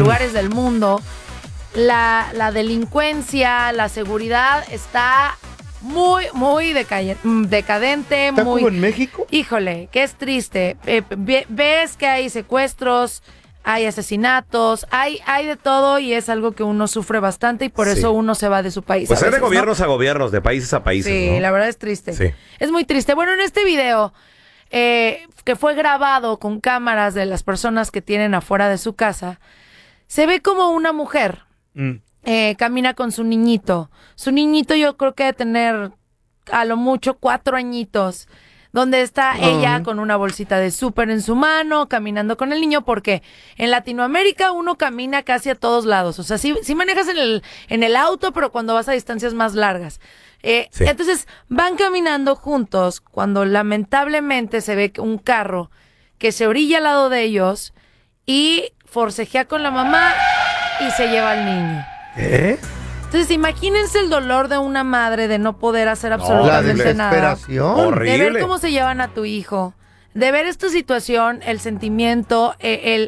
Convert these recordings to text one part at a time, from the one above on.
lugares del mundo, la delincuencia, la seguridad está muy decadente. ¿Está muy como en México? Híjole, que es triste. Ves que hay secuestros, hay asesinatos, hay de todo y es algo que uno sufre bastante y por eso uno se va de su país. Pues a hay de veces, gobiernos ¿no? a gobiernos, de países a países, Sí, ¿no? la verdad es triste. Sí. Es muy triste. Bueno, en este video que fue grabado con cámaras de las personas que tienen afuera de su casa, se ve como una mujer camina con su niñito. Su niñito yo creo que debe tener a lo mucho 4 añitos. Donde está ella con una bolsita de súper en su mano, caminando con el niño, porque en Latinoamérica uno camina casi a todos lados. O sea, sí manejas en el auto, pero cuando vas a distancias más largas. Entonces, van caminando juntos cuando lamentablemente se ve un carro que se orilla al lado de ellos y forcejea con la mamá y se lleva al niño. Entonces, imagínense el dolor de una madre de no poder hacer absolutamente nada. La desesperación. Horrible. De ver cómo se llevan a tu hijo. De ver esta situación, el sentimiento,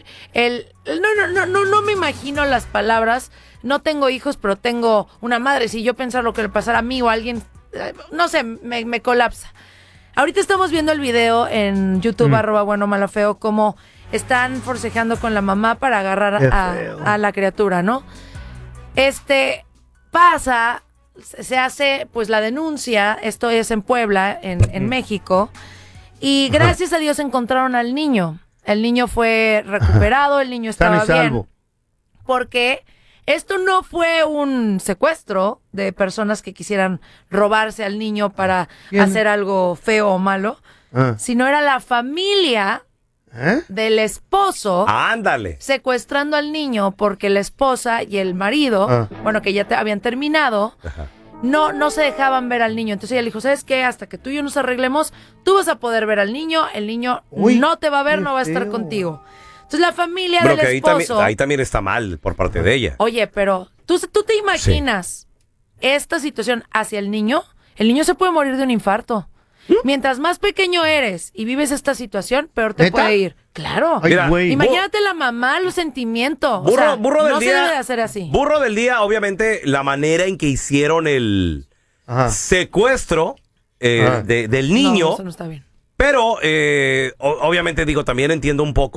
no me imagino las palabras. No tengo hijos, pero tengo una madre. Si yo pensara lo que le pasara a mí o a alguien, no sé, me colapsa. Ahorita estamos viendo el video en YouTube, @buenomalafeo, cómo están forcejeando con la mamá para agarrar a la criatura, ¿no? Se hace pues la denuncia, esto es en Puebla, en México, y gracias a Dios encontraron al niño. El niño fue recuperado, el niño estaba bien. Porque esto no fue un secuestro de personas que quisieran robarse al niño para hacer algo feo o malo, sino era la familia del esposo secuestrando al niño porque la esposa y el marido, bueno, que ya habían terminado, no se dejaban ver al niño. Entonces ella le dijo, ¿sabes qué? Hasta que tú y yo nos arreglemos, tú vas a poder ver al niño, el niño no te va a ver, no va a estar contigo. Entonces la familia del esposo... Ahí también está mal por parte de ella. Oye, pero ¿tú te imaginas esta situación hacia el niño? El niño se puede morir de un infarto. Mientras más pequeño eres y vives esta situación, peor te puede ir. Claro. Ay, güey. Imagínate la mamá, los sentimientos. Burro del no día, se debe de hacer así. Burro del día, obviamente, la manera en que hicieron el secuestro del niño. No, eso no está bien. Pero, obviamente, digo, también entiendo un poco